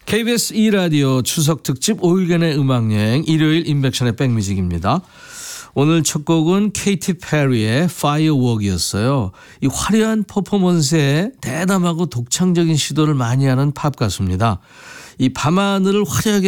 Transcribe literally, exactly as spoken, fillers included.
케이비에스 이 라디오 추석 특집 오 일간의 음악여행 일요일 인백션의 백뮤직입니다. 오늘 첫 곡은 케이티 페리의 Firework이었어요. 이 화려한 퍼포먼스에 대담하고 독창적인 시도를 많이 하는 팝 가수입니다. 이 밤하늘을 화려하게